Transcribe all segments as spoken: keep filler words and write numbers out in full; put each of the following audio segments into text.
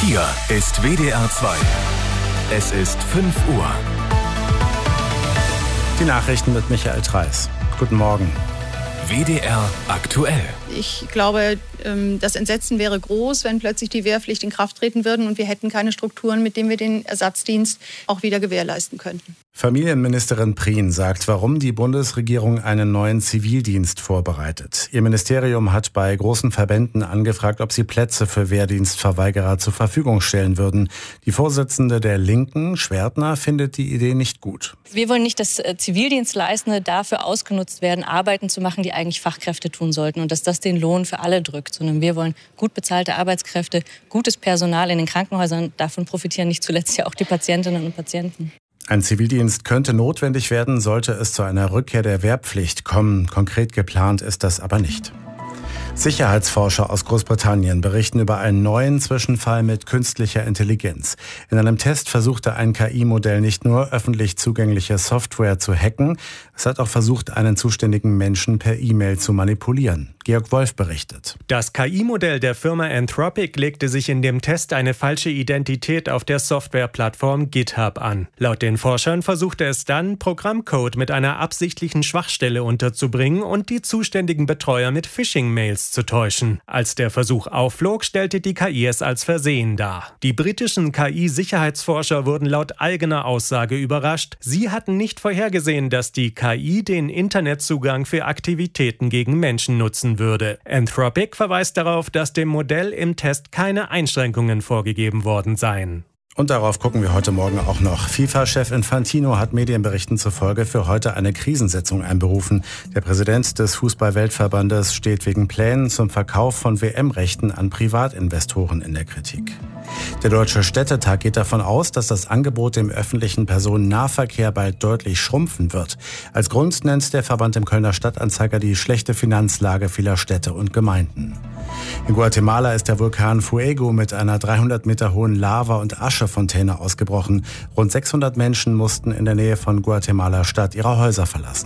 Hier ist W D R zwei. Es ist fünf Uhr. Die Nachrichten mit Michael Treis. Guten Morgen. W D R aktuell. Ich glaube, das Entsetzen wäre groß, wenn plötzlich die Wehrpflicht in Kraft treten würde und wir hätten keine Strukturen, mit denen wir den Ersatzdienst auch wieder gewährleisten könnten. Familienministerin Prien sagt, warum die Bundesregierung einen neuen Zivildienst vorbereitet. Ihr Ministerium hat bei großen Verbänden angefragt, ob sie Plätze für Wehrdienstverweigerer zur Verfügung stellen würden. Die Vorsitzende der Linken, Schwertner, findet die Idee nicht gut. Wir wollen nicht, dass Zivildienstleistende dafür ausgenutzt werden, Arbeiten zu machen, die eigentlich Fachkräfte tun sollten und dass das den Lohn für alle drückt, sondern wir wollen gut bezahlte Arbeitskräfte, gutes Personal in den Krankenhäusern. Davon profitieren nicht zuletzt ja auch die Patientinnen und Patienten. Ein Zivildienst könnte notwendig werden, sollte es zu einer Rückkehr der Wehrpflicht kommen. Konkret geplant ist das aber nicht. Sicherheitsforscher aus Großbritannien berichten über einen neuen Zwischenfall mit künstlicher Intelligenz. In einem Test versuchte ein K I-Modell nicht nur öffentlich zugängliche Software zu hacken, es hat auch versucht, einen zuständigen Menschen per E-Mail zu manipulieren. Georg Wolf berichtet. Das K I-Modell der Firma Anthropic legte sich in dem Test eine falsche Identität auf der Softwareplattform GitHub an. Laut den Forschern versuchte es dann, Programmcode mit einer absichtlichen Schwachstelle unterzubringen und die zuständigen Betreuer mit Phishing-Mails zu täuschen. Als der Versuch aufflog, stellte die K I es als Versehen dar. Die britischen K I-Sicherheitsforscher wurden laut eigener Aussage überrascht. Sie hatten nicht vorhergesehen, dass die K I den Internetzugang für Aktivitäten gegen Menschen nutzen würde. Anthropic verweist darauf, dass dem Modell im Test keine Einschränkungen vorgegeben worden seien. Und darauf gucken wir heute Morgen auch noch. FIFA-Chef Infantino hat Medienberichten zufolge für heute eine Krisensitzung einberufen. Der Präsident des Fußball-Weltverbandes steht wegen Plänen zum Verkauf von W M-Rechten an Privatinvestoren in der Kritik. Der Deutsche Städtetag geht davon aus, dass das Angebot im öffentlichen Personennahverkehr bald deutlich schrumpfen wird. Als Grund nennt der Verband im Kölner Stadtanzeiger die schlechte Finanzlage vieler Städte und Gemeinden. In Guatemala ist der Vulkan Fuego mit einer dreihundert Meter hohen Lava- und Aschefontäne ausgebrochen. Rund sechshundert Menschen mussten in der Nähe von Guatemala-Stadt ihre Häuser verlassen.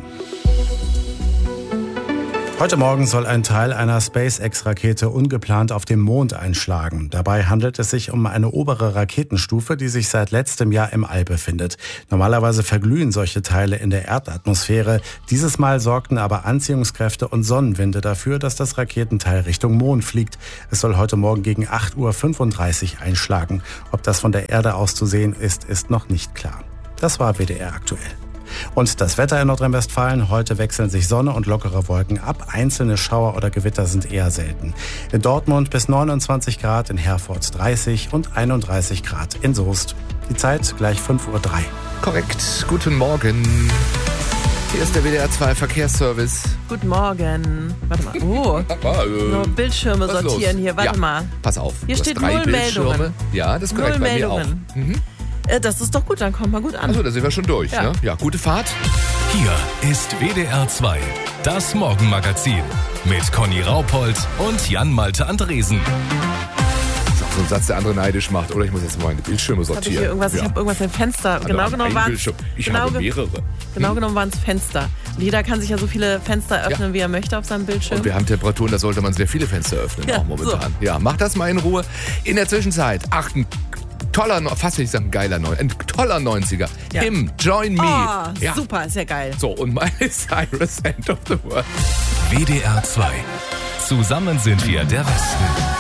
Heute Morgen soll ein Teil einer SpaceX-Rakete ungeplant auf dem Mond einschlagen. Dabei handelt es sich um eine obere Raketenstufe, die sich seit letztem Jahr im All befindet. Normalerweise verglühen solche Teile in der Erdatmosphäre. Dieses Mal sorgten aber Anziehungskräfte und Sonnenwinde dafür, dass das Raketenteil Richtung Mond fliegt. Es soll heute Morgen gegen acht Uhr fünfunddreißig einschlagen. Ob das von der Erde aus zu sehen ist, ist noch nicht klar. Das war W D R aktuell. Und das Wetter in Nordrhein-Westfalen. Heute wechseln sich Sonne und lockere Wolken ab. Einzelne Schauer oder Gewitter sind eher selten. In Dortmund bis neunundzwanzig Grad, in Herford dreißig und einunddreißig Grad in Soest. Die Zeit gleich fünf Uhr drei. Korrekt. Guten Morgen. Hier ist der W D R zwei Verkehrsservice. Guten Morgen. Warte mal. Oh, nur Bildschirme sortieren hier. Warte ja, mal. Pass auf. Hier du steht hast drei null Bildschirme. Meldungen. Ja, das ist korrekt. Null bei mir auch. Meldungen. Mhm. Das ist doch gut, dann kommt mal gut an. Achso, da sind wir schon durch. Ja. Ne? Ja, gute Fahrt. Hier ist W D R zwei, das Morgenmagazin mit Conny Raupold und Jan-Malte Andresen. Das ist auch so ein Satz, der andere neidisch macht. Oder ich muss jetzt mal meine Bildschirme Hab ich sortieren. hier irgendwas, ja. ich habe irgendwas im Fenster. Also genau ein genommen waren Bildschirm. Ich genau habe ge- mehrere. Genau Hm. genommen waren es Fenster. Und jeder kann sich ja so viele Fenster öffnen, Ja. wie er möchte auf seinem Bildschirm. Und wir haben Temperaturen, da sollte man sehr viele Fenster öffnen, Ja, auch momentan. Ja, mach das mal in Ruhe. In der Zwischenzeit, ach, ein toller, fast will ich sagen, geiler Neun, ein toller neunziger. Ja. Him, Join Me. Oh, ja. super, ist ja geil. So, und Miley Cyrus, End of the World. W D R zwei. Zusammen sind wir der Westen.